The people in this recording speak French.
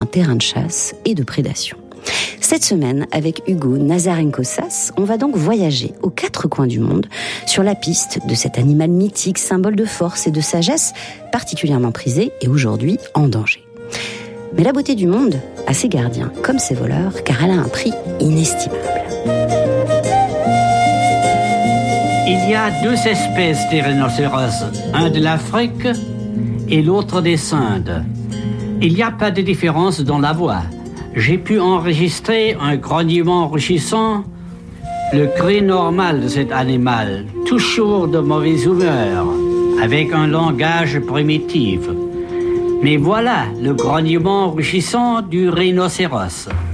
terrain de chasse et de prédation. Cette semaine, avec Hugo Nazarenko-Sas, on va donc voyager aux quatre coins du monde sur la piste de cet animal mythique, symbole de force et de sagesse, particulièrement prisé et aujourd'hui en danger. Mais la beauté du monde a ses gardiens comme ses voleurs, car elle a un prix inestimable. Il y a deux espèces de rhinocéros, un de l'Afrique et l'autre des Indes. Il n'y a pas de différence dans la voix. J'ai pu enregistrer un grognement rugissant, le cri normal de cet animal, toujours de mauvaise humeur, avec un langage primitif. Mais voilà le grognement rugissant du rhinocéros.